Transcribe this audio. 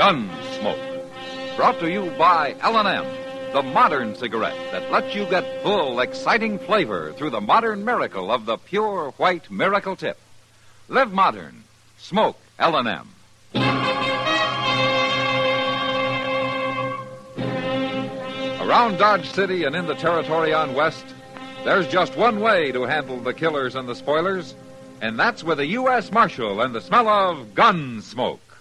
Gunsmoke. Brought to you by L&M, the modern cigarette that lets you get full, exciting flavor through the modern miracle of the pure white Miracle Tip. Live modern. Smoke L&M. Around Dodge City and in the territory on West, there's just one way to handle the killers and the spoilers, and that's with a U.S. Marshal and the smell of gun smoke.